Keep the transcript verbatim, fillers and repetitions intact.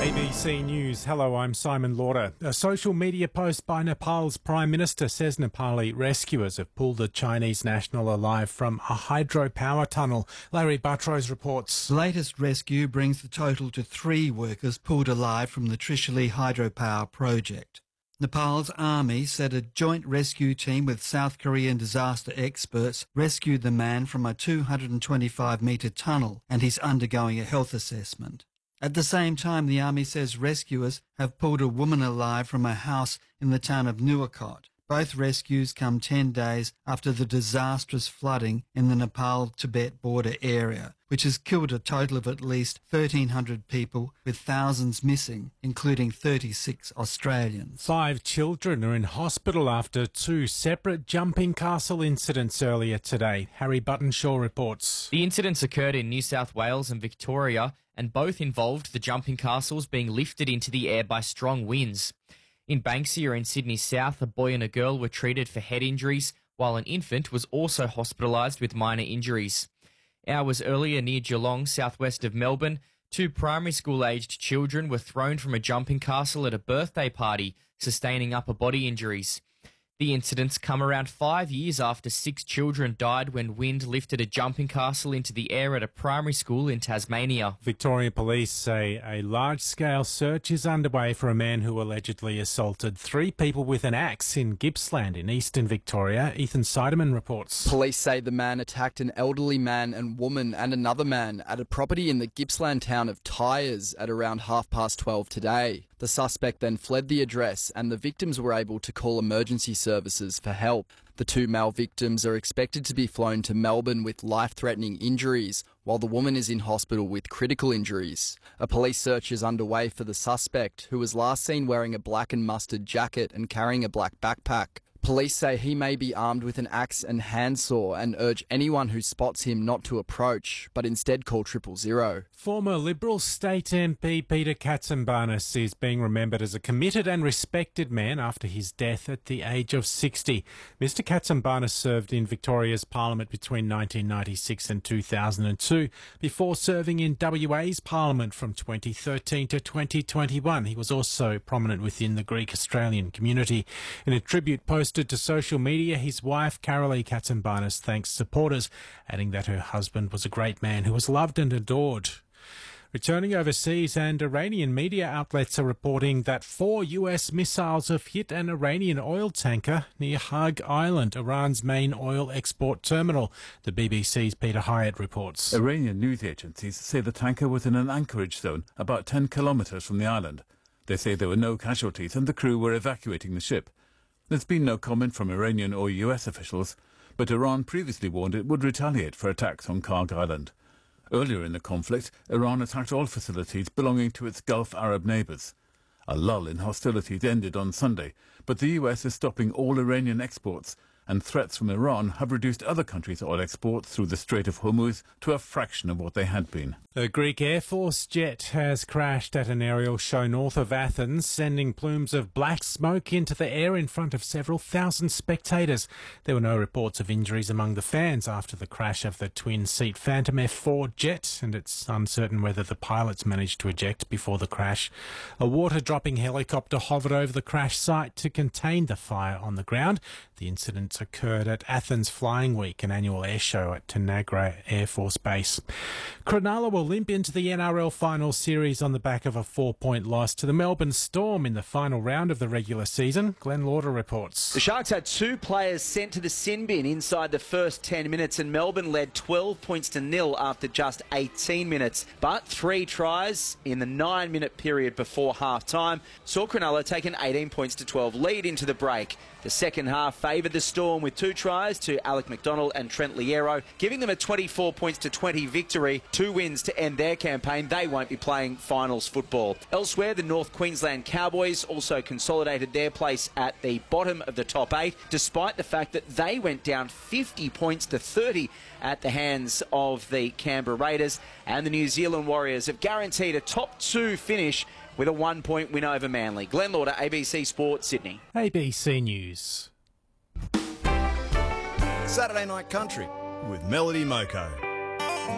A B C News. Hello, I'm Simon Lauder. A social media post by Nepal's Prime Minister says Nepali rescuers have pulled a Chinese national alive from a hydropower tunnel. Larry Buttrose reports. The latest rescue brings the total to three workers pulled alive from the Trishuli hydropower project. Nepal's army said a joint rescue team with South Korean disaster experts rescued the man from a two hundred twenty-five metre tunnel, and he's undergoing a health assessment. At the same time, the army says rescuers have pulled a woman alive from a house in the town of Nuwakot. Both rescues come ten days after the disastrous flooding in the Nepal-Tibet border area, which has killed a total of at least thirteen hundred people, with thousands missing, including thirty-six Australians. Five children are in hospital after two separate jumping castle incidents earlier today. Harry Buttonshaw reports. The incidents occurred in New South Wales and Victoria, and both involved the jumping castles being lifted into the air by strong winds. In Banksia in Sydney South, a boy and a girl were treated for head injuries, while an infant was also hospitalised with minor injuries. Hours earlier near Geelong, southwest of Melbourne, two primary school-aged children were thrown from a jumping castle at a birthday party, sustaining upper body injuries. The incidents come around five years after six children died when wind lifted a jumping castle into the air at a primary school in Tasmania. Victoria Police say a large-scale search is underway for a man who allegedly assaulted three people with an axe in Gippsland in eastern Victoria. Ethan Seidemann reports. Police say the man attacked an elderly man and woman and another man at a property in the Gippsland town of Tyers at around half past twelve today. The suspect then fled the address and the victims were able to call emergency services for help. The two male victims are expected to be flown to Melbourne with life-threatening injuries, while the woman is in hospital with critical injuries. A police search is underway for the suspect, who was last seen wearing a black and mustard jacket and carrying a black backpack. Police say he may be armed with an axe and handsaw and urge anyone who spots him not to approach, but instead call triple zero. Former Liberal State M P Peter Katsambarnis is being remembered as a committed and respected man after his death at the age of sixty. Mister Katsambarnis served in Victoria's Parliament between nineteen ninety-six and two thousand two, before serving in W A's Parliament from twenty thirteen to twenty twenty-one. He was also prominent within the Greek-Australian community. In a tribute posted to social media, his wife, Carolee Katsambarnis, thanks supporters, adding that her husband was a great man who was loved and adored. Returning overseas, and Iranian media outlets are reporting that four U S missiles have hit an Iranian oil tanker near Hag Island, Iran's main oil export terminal. The B B C's Peter Hyatt reports. Iranian news agencies say the tanker was in an anchorage zone about ten kilometres from the island. They say there were no casualties and the crew were evacuating the ship. There's been no comment from Iranian or U S officials, but Iran previously warned it would retaliate for attacks on Hag Island. Earlier in the conflict, Iran attacked oil facilities belonging to its Gulf Arab neighbours. A lull in hostilities ended on Sunday, but the U S is stopping all Iranian exports, and threats from Iran have reduced other countries' oil exports through the Strait of Hormuz to a fraction of what they had been. A Greek Air Force jet has crashed at an aerial show north of Athens, sending plumes of black smoke into the air in front of several thousand spectators. There were no reports of injuries among the fans after the crash of the twin-seat Phantom F four jet, and it's uncertain whether the pilots managed to eject before the crash. A water-dropping helicopter hovered over the crash site to contain the fire on the ground. The incident occurred at Athens Flying Week, an annual air show at Tanagra Air Force Base. Cronulla will limp into the N R L final series on the back of a four-point loss to the Melbourne Storm in the final round of the regular season. Glenn Lauder reports. The Sharks had two players sent to the sin bin inside the first ten minutes, and Melbourne led twelve points to nil after just eighteen minutes. But three tries in the nine-minute period before half-time saw Cronulla take an eighteen points to twelve lead into the break. The second half favoured the Storm with two tries to Alec McDonald and Trent Liero, giving them a twenty-four points to twenty victory. Two wins to end their campaign. They won't be playing finals football. Elsewhere, the North Queensland Cowboys also consolidated their place at the bottom of the top eight, despite the fact that they went down fifty points to thirty at the hands of the Canberra Raiders. And the New Zealand Warriors have guaranteed a top two finish with a one-point win over Manly. Glenn Lauder, A B C Sport, Sydney. A B C News. Saturday Night Country with Melody Moko.